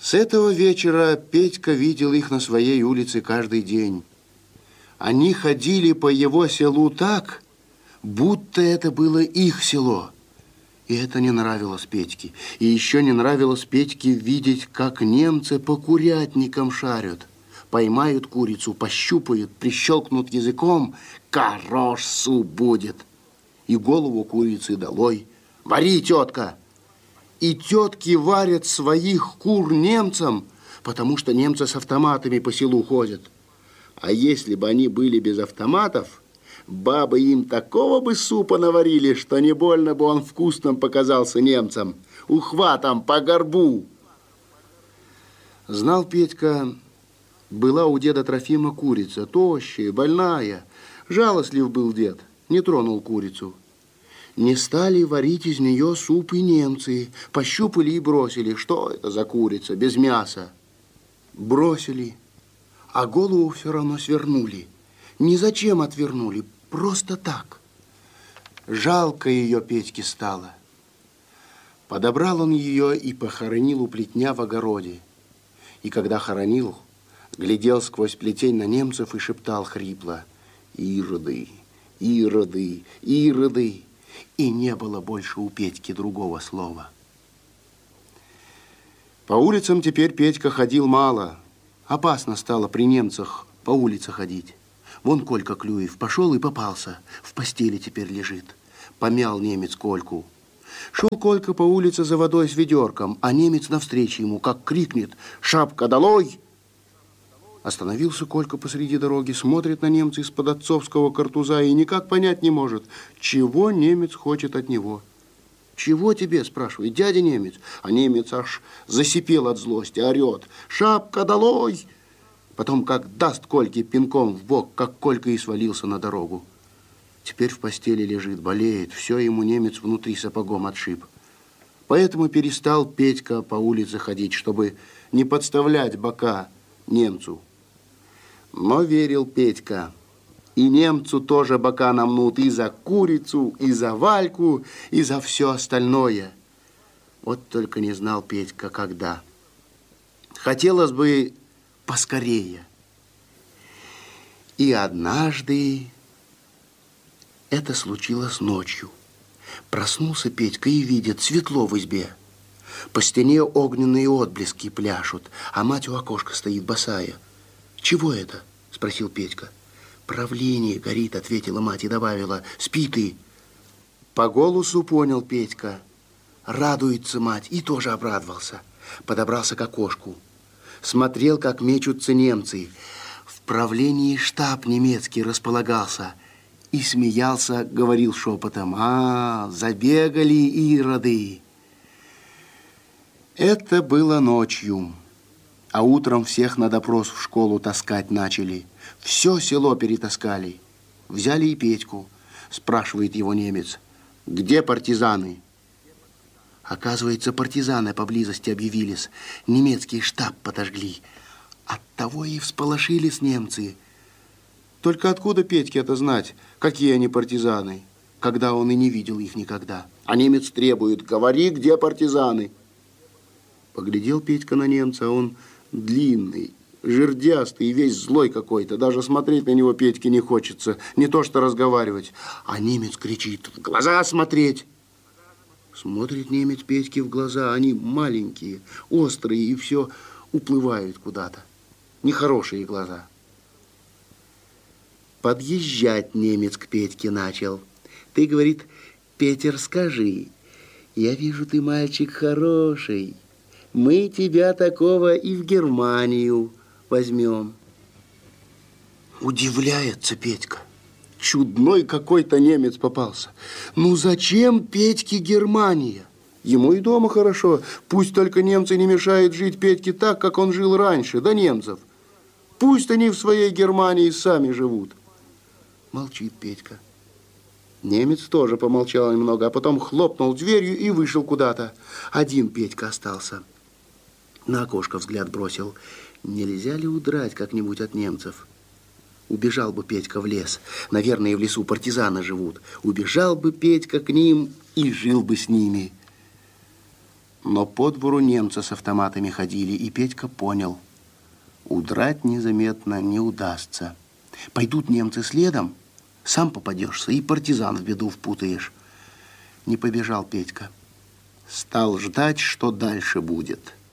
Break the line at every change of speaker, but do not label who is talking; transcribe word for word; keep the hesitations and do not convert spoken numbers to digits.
С этого вечера Петька видел их на своей улице каждый день. Они ходили по его селу так, будто это было их село. И это не нравилось Петьке. И еще не нравилось Петьке видеть, как немцы по курятникам шарят. Поймают курицу, пощупают, прищелкнут языком, хорош суп будет. И голову курицы долой. Вари, тетка! И тетки варят своих кур немцам, потому что немцы с автоматами по селу ходят. А если бы они были без автоматов, бабы им такого бы супа наварили, что не больно бы он вкусным показался немцам. Ухватом по горбу. Знал Петька, была у деда Трофима курица, тощая, больная. Жалостлив был дед, не тронул курицу. Не стали варить из нее суп и немцы. Пощупали и бросили. Что это за курица без мяса? Бросили, а голову все равно свернули. Ни зачем отвернули, просто так. Жалко ее Петьке стало. Подобрал он ее и похоронил у плетня в огороде. И когда хоронил, глядел сквозь плетень на немцев и шептал хрипло: «Ироды, ироды, ироды!» И не было больше у Петьки другого слова. По улицам теперь Петька ходил мало. Опасно стало при немцах по улице ходить. Вон Колька Клюев пошел и попался. В постели теперь лежит. Помял немец Кольку. Шел Колька по улице за водой с ведерком, а немец навстречу ему, как крикнет: «Шапка долой!» Остановился Колька посреди дороги, смотрит на немца из-под отцовского картуза и никак понять не может, чего немец хочет от него. «Чего тебе?» – спрашивает дядя немец. А немец аж засипел от злости, орет: «Шапка долой!» Потом как даст Кольке пинком в бок, как Колька и свалился на дорогу. Теперь в постели лежит, болеет, все ему немец внутри сапогом отшиб. Поэтому перестал Петька по улице ходить, чтобы не подставлять бока немцу. Но верил Петька, и немцу тоже бока намнут и за курицу, и за Вальку, и за все остальное. Вот только не знал Петька, когда. Хотелось бы поскорее. И однажды это случилось ночью. Проснулся Петька и видит, светло в избе. По стене огненные отблески пляшут, а мать у окошка стоит босая. «Чего это?» – спросил Петька. «Правление горит», – ответила мать и добавила: «Спи ты». По голосу понял Петька. Радуется мать, и тоже обрадовался. Подобрался к окошку. Смотрел, как мечутся немцы. В правлении штаб немецкий располагался. И смеялся, говорил шепотом: «А, забегали ироды». Это было ночью. А утром всех на допрос в школу таскать начали. Все село перетаскали. Взяли и Петьку. Спрашивает его немец: «Где партизаны?» Оказывается, партизаны поблизости объявились. Немецкий штаб подожгли. Оттого и всполошились немцы. Только откуда Петьке это знать, какие они партизаны, когда он и не видел их никогда? А немец требует: «Говори, где партизаны?» Поглядел Петька на немца, он длинный, жердястый и весь злой какой-то. Даже смотреть на него Петьке не хочется, не то что разговаривать. А немец кричит: «В глаза смотреть!» Смотрит немец Петьке в глаза, они маленькие, острые и все уплывают куда-то. Нехорошие глаза. Подъезжать немец к Петьке начал. «Ты, — говорит, — Петер, скажи, я вижу, ты мальчик хороший. Мы тебя такого и в Германию возьмем». Удивляется Петька. Чудной какой-то немец попался. Ну зачем Петьке Германия? Ему и дома хорошо. Пусть только немцы не мешают жить Петьке так, как он жил раньше, до немцев. Пусть они в своей Германии сами живут. Молчит Петька. Немец тоже помолчал немного, а потом хлопнул дверью и вышел куда-то. Один Петька остался. На окошко взгляд бросил. Нельзя ли удрать как-нибудь от немцев? Убежал бы Петька в лес. Наверное, в лесу партизаны живут. Убежал бы Петька к ним и жил бы с ними. Но по двору немцы с автоматами ходили, и Петька понял, удрать незаметно не удастся. Пойдут немцы следом, сам попадешься, и партизан в беду впутаешь. Не побежал Петька. Стал ждать, что дальше будет.